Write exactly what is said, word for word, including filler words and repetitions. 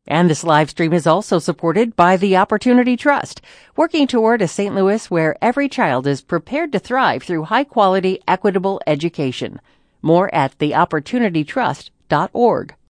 And this live stream is also supported by the Opportunity Trust, working toward a Saint Louis where every child is prepared to thrive through high-quality, equitable education. More at the opportunity trust dot org.